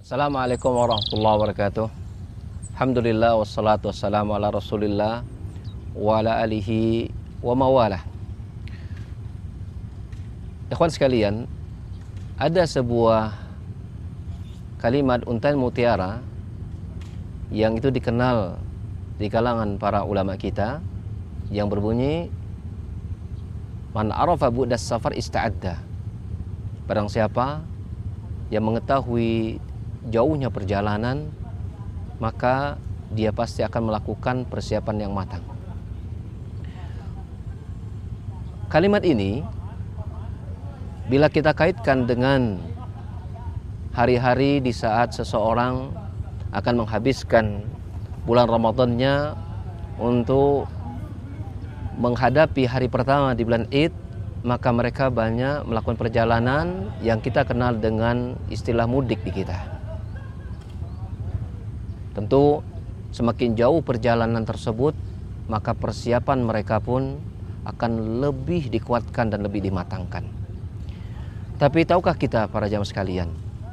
Assalamualaikum warahmatullahi wabarakatuh. Alhamdulillah wassalatu wassalamu ala rasulillah wa ala alihi wa mawalah. Ikhwan sekalian, ada sebuah kalimat untan mutiara yang itu dikenal di kalangan para ulama kita yang berbunyi, man arafa bu'das safar ista'adda. Barang siapa yang mengetahui jauhnya perjalanan, maka dia pasti akan melakukan persiapan yang matang. Kalimat ini bila kita kaitkan dengan hari-hari di saat seseorang akan menghabiskan bulan Ramadannya untuk menghadapi hari pertama di bulan Id, maka mereka banyak melakukan perjalanan yang kita kenal dengan istilah mudik di kita. Tentu semakin jauh perjalanan tersebut, maka persiapan mereka pun akan lebih dikuatkan dan lebih dimatangkan. Tapi tahukah kita para jamaah sekalian,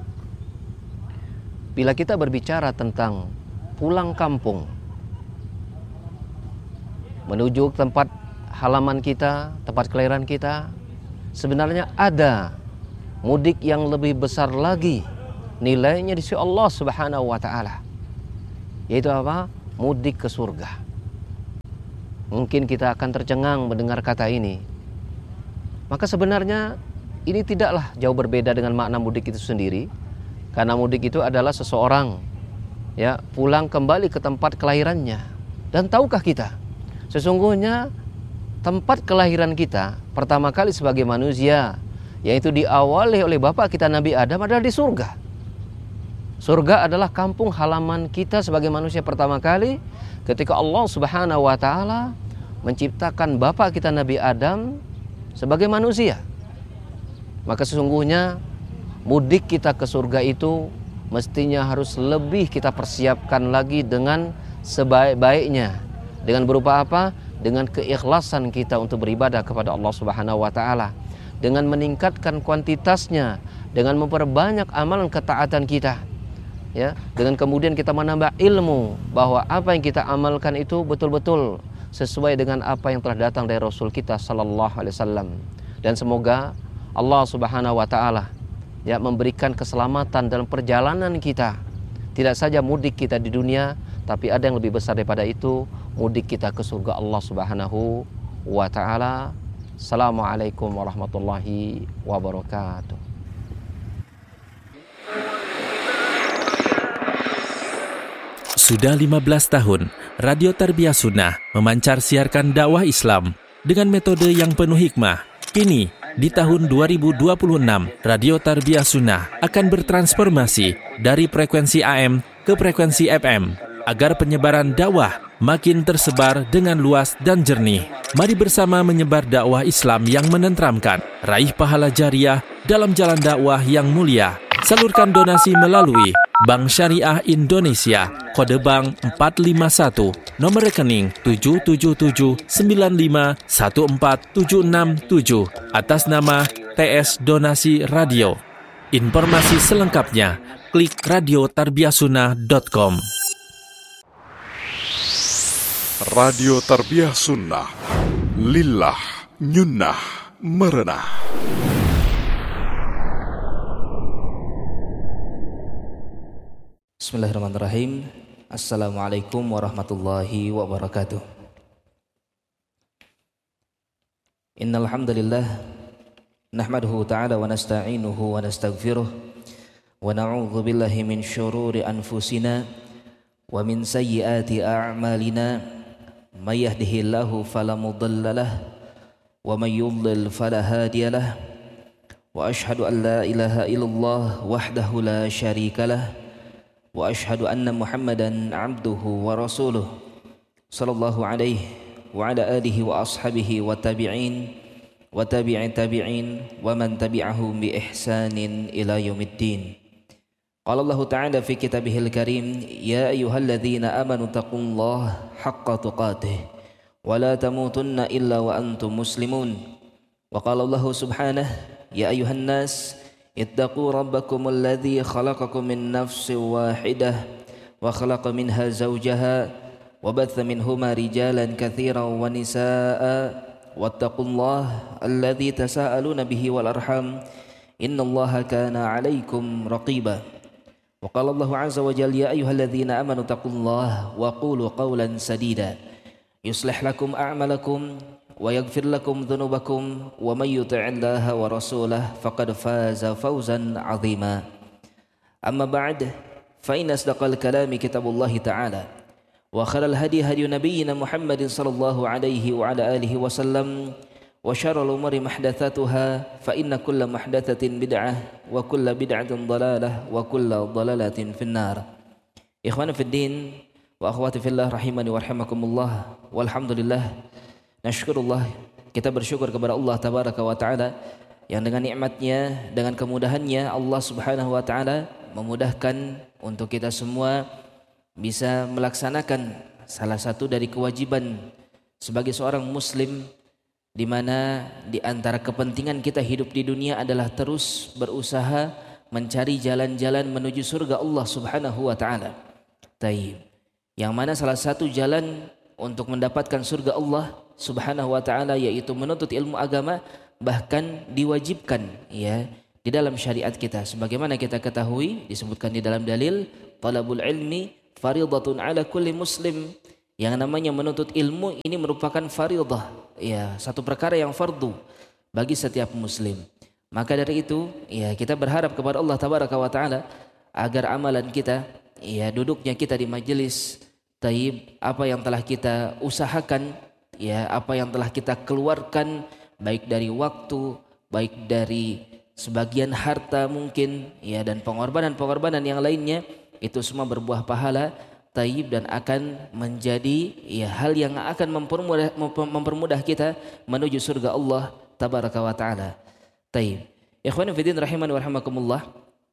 bila kita berbicara tentang pulang kampung menuju tempat halaman kita, tempat kelahiran kita, sebenarnya ada mudik yang lebih besar lagi nilainya di sisi Allah Subhanahu wa taala. Yaitu apa? Mudik ke surga. Mungkin kita akan tercengang mendengar kata ini. Maka sebenarnya ini tidaklah jauh berbeda dengan makna mudik itu sendiri. Karena mudik itu adalah seseorang pulang kembali ke tempat kelahirannya. Dan tahukah kita, sesungguhnya tempat kelahiran kita pertama kali sebagai manusia, yaitu diawali oleh bapak kita Nabi Adam, adalah di surga. Surga adalah kampung halaman kita sebagai manusia pertama kali ketika Allah Subhanahu wa taala menciptakan bapak kita Nabi Adam sebagai manusia. Maka sesungguhnya mudik kita ke surga itu mestinya harus lebih kita persiapkan lagi dengan sebaik-baiknya. Dengan berupa apa? Dengan keikhlasan kita untuk beribadah kepada Allah Subhanahu wa taala, dengan meningkatkan kuantitasnya, dengan memperbanyak amalan ketaatan kita. Dengan kemudian kita menambah ilmu bahwa apa yang kita amalkan itu betul-betul sesuai dengan apa yang telah datang dari Rasul kita sallallahu alaihi wasallam. Dan semoga Allah Subhanahu wa taala memberikan keselamatan dalam perjalanan kita. Tidak saja mudik kita di dunia, tapi ada yang lebih besar daripada itu, mudik kita ke surga Allah Subhanahu wa taala. Assalamualaikum warahmatullahi wabarakatuh. Sudah 15 tahun, Radio Tarbiyah Sunnah memancar siarkan dakwah Islam dengan metode yang penuh hikmah. Kini, di tahun 2026, Radio Tarbiyah Sunnah akan bertransformasi dari frekuensi AM ke frekuensi FM agar penyebaran dakwah makin tersebar dengan luas dan jernih. Mari bersama menyebar dakwah Islam yang menenteramkan, raih pahala jariah dalam jalan dakwah yang mulia. Salurkan donasi melalui Bank Syariah Indonesia, kode bank 451, nomor rekening 77795147667, atas nama TS Donasi Radio. Informasi selengkapnya, klik radiotarbiyahsunnah.com. Radio Tarbiyah Sunnah, lillah nyunnah merenah. Bismillahirrahmanirrahim. Assalamualaikum warahmatullahi wabarakatuh. Innal hamdalillah nahmaduhu ta'ala wa nasta'inuhu wa nastaghfiruh wa na'udzu billahi min syururi anfusina wa min sayyiati a'malina may yahdihillahu fala mudilla lahu wa may yudlil fala hadiya lahu wa asyhadu an la ilaha illallah wahdahu la syarika lahu wa asyhadu anna Muhammadan abduhu wa rasuluh sallallahu alaihi wa ala alihi wa ashabihi wa tabi'in wa tabi'i tabi'in wa man tabi'ahum bi ihsanin ila yaumiddin. Qala Allah ta'ala fi kitabihil karim, ya ayyuhalladzina amanu taqullaha haqqa tuqatih wa la tamutunna illa wa antum muslimun. Wa qala Allah subhanahu, ya ayyuhan nas اتقوا ربكم الذي خلقكم من نفس واحدة وخلق منها زوجها وبث منهما رجالا كثيرا ونساء واتقوا الله الذي تساءلون به والأرحام إن الله كان عليكم رقيبا وقال الله عز وجل يا أيها الذين آمنوا اتقوا الله وقولوا قولا سديدا يصلح لكم أعمالكم ويغفر لكم ذنوبكم ومن يطع الله ورسوله فقد فاز فوزا عظيما أما بعد فإن أصدق الكلام كتاب الله تعالى وخير الهدي هدي نبينا محمد صلى الله عليه وعلى آله وسلم وشر الأمور محدثاتها فإن كل محدثة بدعة وكل بدعة ضلالة وكل ضلالة في النار إخواني في الدين وأخواتي في الله rahimani wa rahimakumullah walhamdulillah nasyukurullah kita bersyukur kepada Allah tabaraka wa taala yang dengan nikmatnya dengan kemudahannya Allah subhanahu wa taala memudahkan untuk kita semua bisa melaksanakan salah satu dari kewajiban sebagai seorang muslim di mana di antara kepentingan kita hidup di dunia adalah terus berusaha mencari jalan-jalan menuju surga Allah subhanahu wa taala. Taib. Yang mana salah satu jalan untuk mendapatkan surga Allah subhanahu wa ta'ala yaitu menuntut ilmu agama, bahkan diwajibkan ya di dalam syariat kita. Sebagaimana kita ketahui disebutkan di dalam dalil talabul ilmi faridatun ala kulli muslim. Yang namanya menuntut ilmu ini merupakan faridah ya, satu perkara yang fardu bagi setiap muslim. Maka dari itu ya kita berharap kepada Allah tabaraka wa ta'ala agar amalan kita ya duduknya kita di majelis taib, apa yang telah kita usahakan ya, apa yang telah kita keluarkan baik dari waktu, baik dari sebagian harta mungkin ya, dan pengorbanan-pengorbanan yang lainnya itu semua berbuah pahala taib dan akan menjadi ya hal yang akan mempermudah kita menuju surga Allah tabaraka wa taala. Taib. Ikhwani fillah rahimani wa rahimakumullah.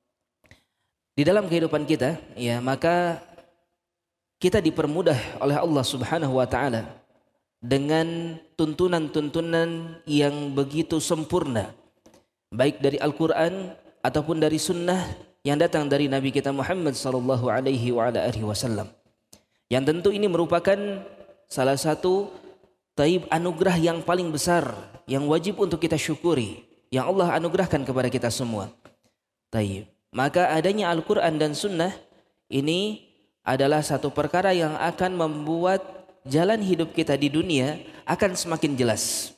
Di dalam kehidupan kita ya, maka kita dipermudah oleh Allah subhanahu wa ta'ala dengan tuntunan-tuntunan yang begitu sempurna baik dari Al-Quran ataupun dari sunnah yang datang dari Nabi kita Muhammad sallallahu alaihi wa ala alihi wasallam, yang tentu ini merupakan salah satu taib anugerah yang paling besar yang wajib untuk kita syukuri yang Allah anugerahkan kepada kita semua. Taib. Maka adanya Al-Quran dan Sunnah ini adalah satu perkara yang akan membuat jalan hidup kita di dunia akan semakin jelas.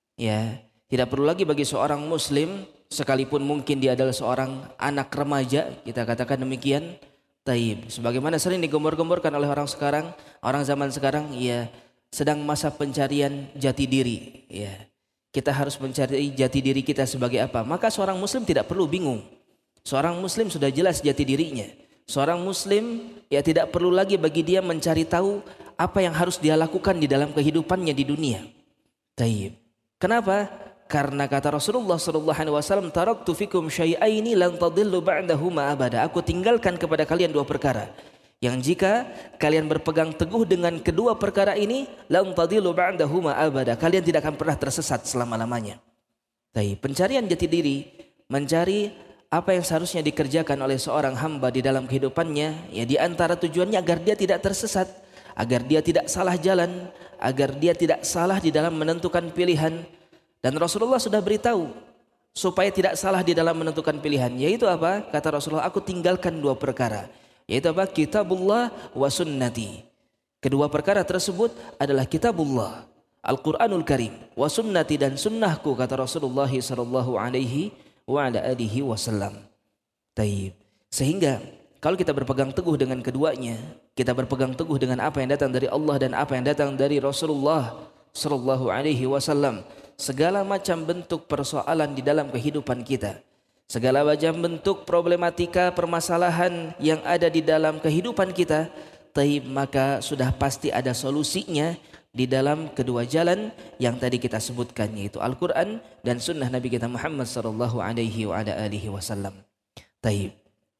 Ya, tidak perlu lagi bagi seorang muslim sekalipun mungkin dia adalah seorang anak remaja, kita katakan demikian, taib. Sebagaimana sering digembor-gemborkan oleh orang sekarang, orang zaman sekarang ya sedang masa pencarian jati diri. Ya, kita harus mencari jati diri kita sebagai apa? Maka seorang muslim tidak perlu bingung. Seorang muslim sudah jelas jati dirinya. Seorang muslim ya tidak perlu lagi bagi dia mencari tahu apa yang harus dia lakukan di dalam kehidupannya di dunia. Taib. Kenapa? Karena kata Rasulullah sallallahu alaihi wasallam, taraktu fikum syai'aini lan tadillu ba'dahuma abada. Aku tinggalkan kepada kalian dua perkara yang jika kalian berpegang teguh dengan kedua perkara ini, lan tadillu ba'dahuma abada. Kalian tidak akan pernah tersesat selama-lamanya. Taib. Pencarian jati diri, mencari apa yang seharusnya dikerjakan oleh seorang hamba di dalam kehidupannya, ya di antara tujuannya agar dia tidak tersesat, agar dia tidak salah jalan, agar dia tidak salah di dalam menentukan pilihan. Dan Rasulullah sudah beritahu supaya tidak salah di dalam menentukan pilihan, yaitu apa? Kata Rasulullah, aku tinggalkan dua perkara, yaitu apa? Kitabullah wa sunnati. Kedua perkara tersebut adalah kitabullah, Al-Quranul Karim, wa sunnati, dan sunnahku, kata Rasulullah sallallahu alaihi wa ala alihi wasallam. Taib. Sehingga kalau kita berpegang teguh dengan keduanya, kita berpegang teguh dengan apa yang datang dari Allah dan apa yang datang dari Rasulullah sallallahu alaihi wasallam, segala macam bentuk persoalan di dalam kehidupan kita, segala macam bentuk problematika permasalahan yang ada di dalam kehidupan kita, taib, maka sudah pasti ada solusinya di dalam kedua jalan yang tadi kita sebutkan, yaitu Al-Quran dan Sunnah Nabi kita Muhammad sallallahu alaihi wasallam. Taib.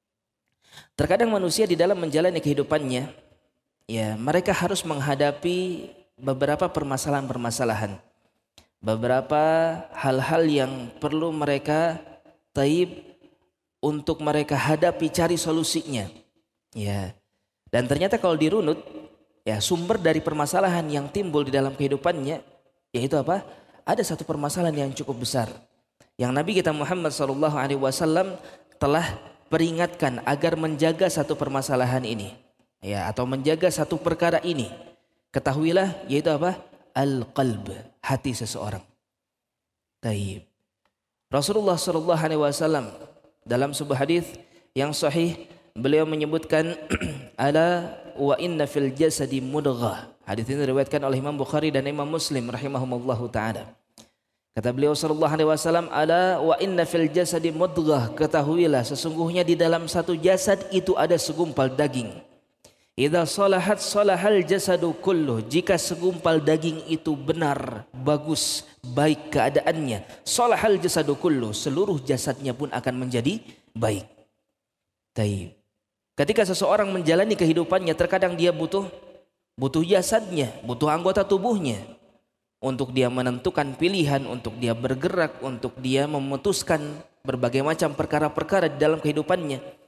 Terkadang manusia di dalam menjalani kehidupannya, ya mereka harus menghadapi beberapa permasalahan-permasalahan, beberapa hal-hal yang perlu mereka taib untuk mereka hadapi, cari solusinya. Ya. Dan ternyata kalau dirunut, ya sumber dari permasalahan yang timbul di dalam kehidupannya, yaitu apa? Ada satu permasalahan yang cukup besar, yang Nabi kita Muhammad SAW telah peringatkan agar menjaga satu permasalahan ini, ya, atau menjaga satu perkara ini. Ketahuilah, yaitu apa? Al-qalb, hati seseorang. Taib. Rasulullah SAW dalam sebuah hadis yang sahih, beliau menyebutkan ala wa inna fil jasadi mudghah. Hadis ini diriwayatkan oleh Imam Bukhari dan Imam Muslim rahimahumullahu taala. Kata beliau sallallahu alaihi wasallam, ala wa inna fil jasadi mudghah, ketahuilah sesungguhnya di dalam satu jasad itu ada segumpal daging. Idza salahat salahal jasadu kulluh, jika segumpal daging itu benar, bagus, baik keadaannya, salahal jasadu kulluh, seluruh jasadnya pun akan menjadi baik. Taib. Ketika seseorang menjalani kehidupannya, terkadang dia butuh jasadnya, butuh anggota tubuhnya untuk dia menentukan pilihan, untuk dia bergerak, untuk dia memutuskan berbagai macam perkara-perkara di dalam kehidupannya.